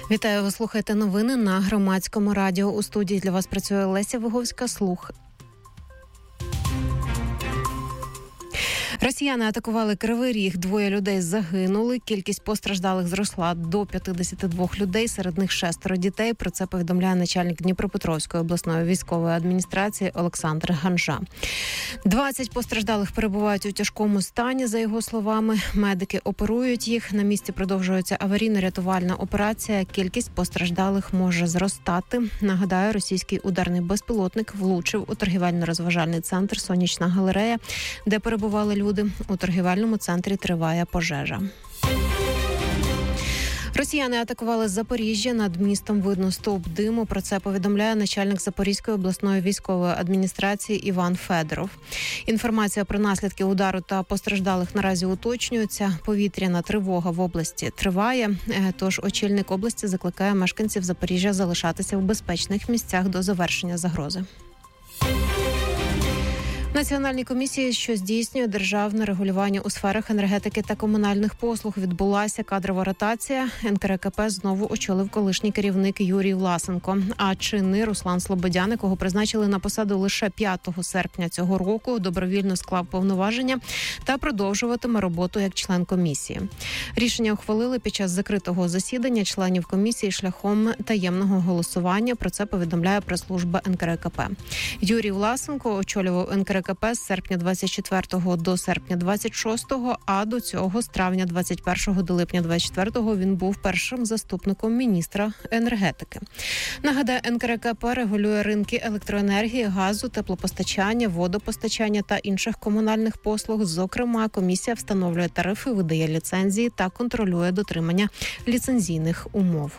Вітаю, ви слухаєте новини на Громадському радіо. У студії для вас працює Леся Виговська. Росіяни атакували Кривий Ріг. 2 людей загинули. Кількість постраждалих зросла до 52 людей, серед них 6 дітей. Про це повідомляє начальник Дніпропетровської обласної військової адміністрації Олександр Ганжа. 20 постраждалих перебувають у тяжкому стані, за його словами. Медики оперують їх. На місці продовжується аварійно-рятувальна операція. Кількість постраждалих може зростати. Нагадаю, російський ударний безпілотник влучив у торгівельно-розважальний центр «Сонячна галерея», де перебували люди. У торгівельному центрі триває пожежа. Росіяни атакували Запоріжжя. Над містом видно стовп диму. Про це повідомляє начальник Запорізької обласної військової адміністрації Іван Федоров. Інформація про наслідки удару та постраждалих наразі уточнюється. Повітряна тривога в області триває. Тож очільник області закликає мешканців Запоріжжя залишатися в безпечних місцях до завершення загрози. В Національній комісії, що здійснює державне регулювання у сферах енергетики та комунальних послуг, відбулася кадрова ротація. НКРЕКП знову очолив колишній керівник Юрій Власенко, а чинний Руслан Слободян, якого призначили на посаду лише 5 серпня цього року, добровільно склав повноваження та продовжуватиме роботу як член комісії. Рішення ухвалили під час закритого засідання членів комісії шляхом таємного голосування. Про це повідомляє прес-служба НКРЕКП. Юрій Власенко очолював НКРЕКП з серпня 24 до серпня 26, а до цього з травня 21 до липня 24 він був першим заступником міністра енергетики. Нагадаю, НКРЕКП регулює ринки електроенергії, газу, теплопостачання, водопостачання та інших комунальних послуг. Зокрема, комісія встановлює тарифи, видає ліцензії та контролює дотримання ліцензійних умов.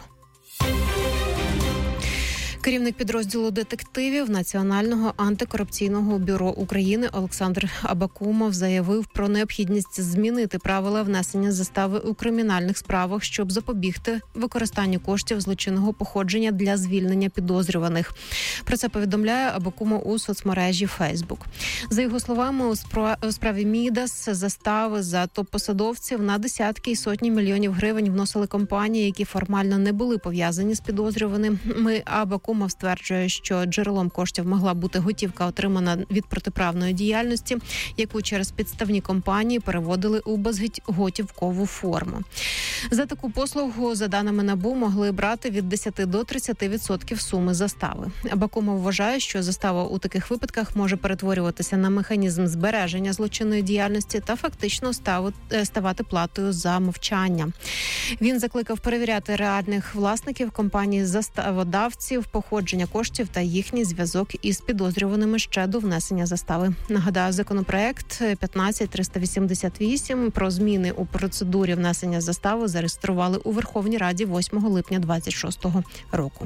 Керівник підрозділу детективів Національного антикорупційного бюро України Олександр Абакумов заявив про необхідність змінити правила внесення застави у кримінальних справах, щоб запобігти використанню коштів злочинного походження для звільнення підозрюваних. Про це повідомляє Абакумов у соцмережі Facebook. За його словами, у справі Мідас застави за топ-посадовців на десятки і сотні мільйонів гривень вносили компанії, які формально не були пов'язані з підозрюваними. Абакумов стверджує, що джерелом коштів могла бути готівка, отримана від протиправної діяльності, яку через підставні компанії переводили у безготівкову форму. За таку послугу, за даними НАБУ, могли брати від 10 до 30% суми застави. Абакумов вважає, що застава у таких випадках може перетворюватися на механізм збереження злочинної діяльності та фактично ставати платою за мовчання. Він закликав перевіряти реальних власників компанії заставодавців, походження коштів та їхній зв'язок із підозрюваними ще до внесення застави. Нагадаю, законопроект 15388 про зміни у процедурі внесення застави зареєстрували у Верховній Раді 8 липня 2026 року.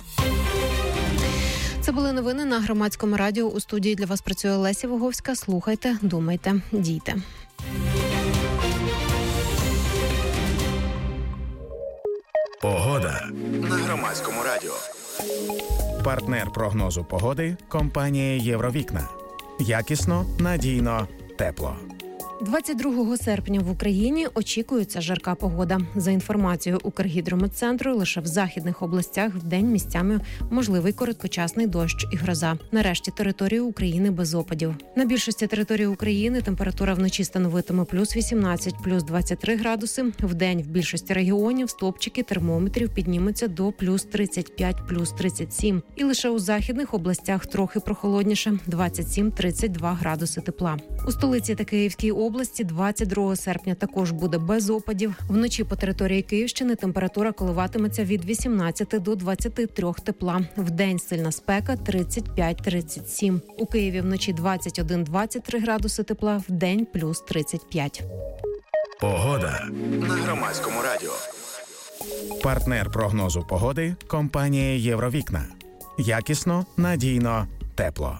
Це були новини на Громадському радіо. У студії для вас працює Леся Виговська. Слухайте, думайте, дійте. Погода на Громадському радіо. Партнер прогнозу погоди – компанія «Євровікна». Якісно, надійно, тепло. 22 серпня в Україні очікується жарка погода. За інформацією Укргідрометцентру, лише в західних областях вдень місцями можливий короткочасний дощ і гроза. На решті території України без опадів. На більшості території України температура вночі становитиме плюс 18, плюс 23 градуси. Вдень в більшості регіонів стовпчики термометрів піднімуться до плюс 35, плюс 37. І лише у західних областях трохи прохолодніше – 27-32 градуси тепла. У столиці та Київській області 22 серпня також буде без опадів. Вночі по території Київщини температура коливатиметься від 18 до 23 тепла. Вдень сильна спека 35-37. У Києві вночі 21-23 градуси тепла, вдень плюс 35. Погода на Громадському радіо. Партнер прогнозу погоди – компанія «Євровікна». Якісно, надійно, тепло.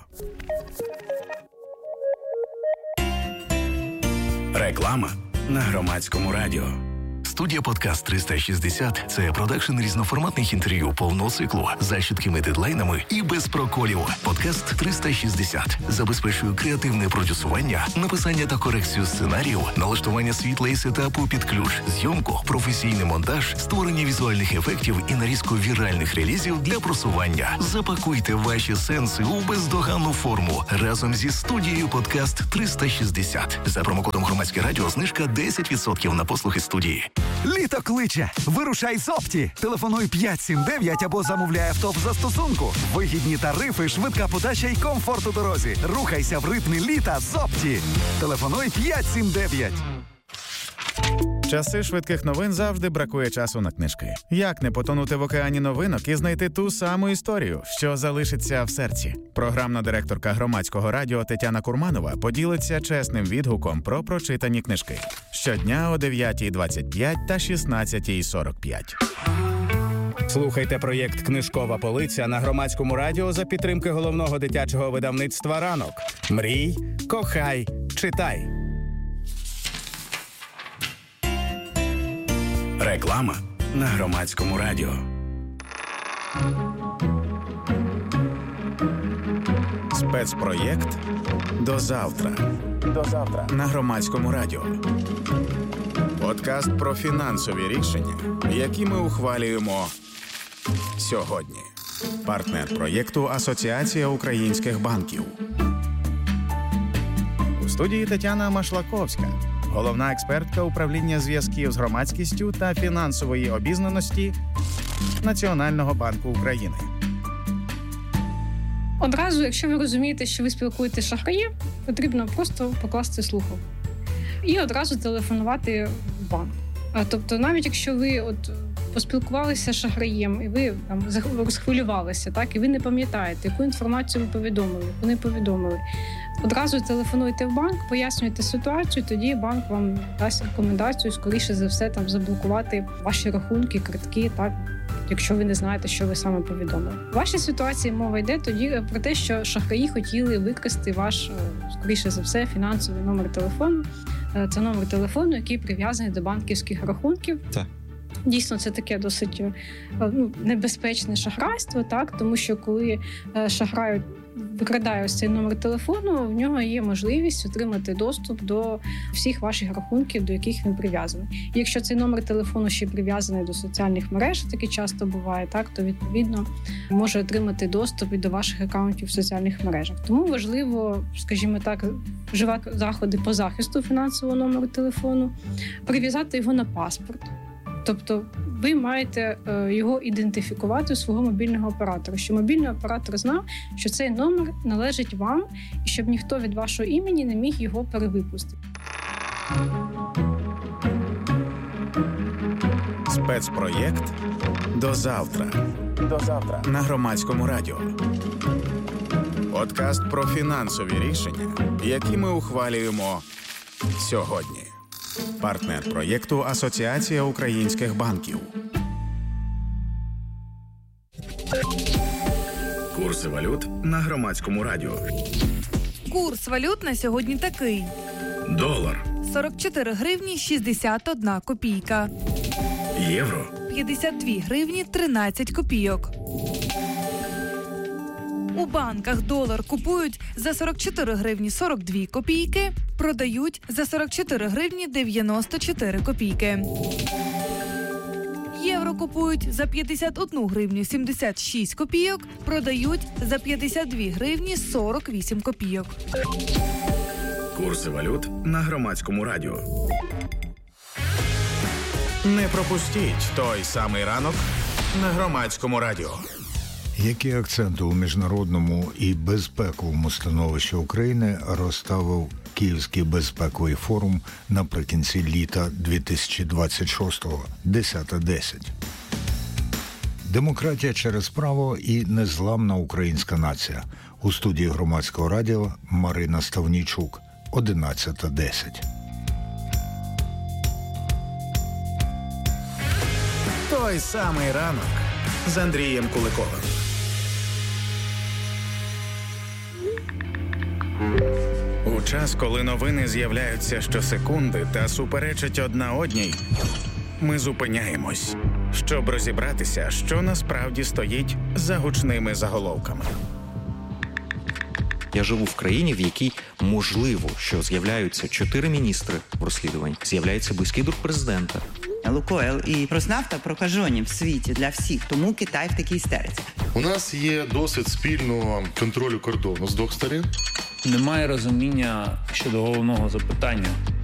Реклама на Громадському радіо. Студія «Подкаст 360» – це продакшн різноформатних інтерв'ю повного циклу за чіткими дедлайнами і без проколів. «Подкаст 360» забезпечує креативне продюсування, написання та корекцію сценаріїв, налаштування світла і сетапу під ключ, зйомку, професійний монтаж, створення візуальних ефектів і нарізку віральних релізів для просування. Запакуйте ваші сенси у бездоганну форму разом зі студією «Подкаст 360». За промокодом «Громадське радіо» знижка 10% на послуги студії. Літо кличе! Вирушай з Опті! Телефонуй 579 або замовляй авто в застосунку. Вигідні тарифи, швидка подача і комфорт у дорозі. Рухайся в ритмі літа з Опті. Телефонуй 579. Часи швидких новин завжди бракує часу на книжки. Як не потонути в океані новинок і знайти ту саму історію, що залишиться в серці? Програмна директорка Громадського радіо Тетяна Курманова поділиться чесним відгуком про прочитані книжки. Щодня о 9:25 та 16:45. Слухайте проєкт «Книжкова полиця» на Громадському радіо за підтримки головного дитячого видавництва «Ранок». Мрій, кохай, читай. Реклама на Громадському радіо. Спецпроєкт «До завтра». На Громадському радіо. Подкаст про фінансові рішення, які ми ухвалюємо сьогодні. Партнер проєкту «Асоціація українських банків». У студії Тетяна Машлаковська, головна експертка управління зв'язків з громадськістю та фінансової обізнаності Національного банку України. Одразу, якщо ви розумієте, що ви спілкуєтеся з шахраєм, потрібно просто покласти слухавку і одразу телефонувати в банк. Тобто, навіть якщо ви поспілкувалися з шахраєм і ви там розхвилювалися, так, і ви не пам'ятаєте, яку інформацію ви повідомили, яку не повідомили, одразу телефонуйте в банк, пояснюйте ситуацію, тоді банк вам дасть рекомендацію, скоріше за все, там заблокувати ваші рахунки, картки, так, якщо ви не знаєте, що ви саме повідомили. В вашій ситуації мова йде тоді про те, що шахраї хотіли викрасти ваш, скоріше за все, фінансовий номер телефону. Це номер телефону, який прив'язаний до банківських рахунків. Так. Дійсно, це таке досить небезпечне шахрайство, так, тому що коли шахрай викрадає ось цей номер телефону, в нього є можливість отримати доступ до всіх ваших рахунків, до яких він прив'язаний. І якщо цей номер телефону ще прив'язаний до соціальних мереж, таке часто буває, так, то відповідно може отримати доступ і до ваших акаунтів в соціальних мережах. Тому важливо, скажімо так, вживати заходи по захисту фінансового номеру телефону, прив'язати його на паспорт. Тобто ви маєте його ідентифікувати у свого мобільного оператора, щоб мобільний оператор знав, що цей номер належить вам, і щоб ніхто від вашого імені не міг його перевипустити. Спецпроєкт «До завтра». На Громадському радіо. Подкаст про фінансові рішення, які ми ухвалюємо сьогодні. Партнер проєкту «Асоціація українських банків». Курси валют на Громадському радіо. Курс валют на сьогодні такий. Долар. 44 гривні 61 копійка. Євро. 52 гривні 13 копійок. У банках долар купують за 44 гривні 42 копійки, продають за 44 гривні 94 копійки. Євро купують за 51 гривню 76 копійок, продають за 52 гривні 48 копійок. Курси валют на Громадському радіо. Не пропустіть той самий ранок на Громадському радіо. Які акценти у міжнародному і безпековому становищі України розставив Київський безпековий форум наприкінці літа 2026-го, 10.10. Демократія через право і незламна українська нація. У студії Громадського радіо Марина Ставнійчук, 11.10. Той самий ранок з Андрієм Куликовим. У час, коли новини з'являються щосекунди та суперечать одна одній, ми зупиняємось, щоб розібратися, що насправді стоїть за гучними заголовками. Я живу в країні, в якій можливо, що з'являються 4 міністри в розслідуванні, з'являється близький друг президента. Лукойл і Роснафта прокажені в світі для всіх, тому Китай в такій істериці. У нас є досвід спільного контролю кордону з двох сторін. Немає розуміння щодо головного запитання,